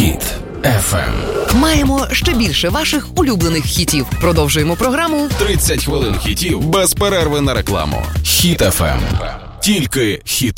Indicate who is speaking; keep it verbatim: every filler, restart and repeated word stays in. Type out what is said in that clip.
Speaker 1: Хіт еф ем.
Speaker 2: Маємо ще більше ваших улюблених хітів. Продовжуємо програму
Speaker 1: тридцять хвилин хітів без перерви на рекламу. Хіт еф ем. Тільки хіт.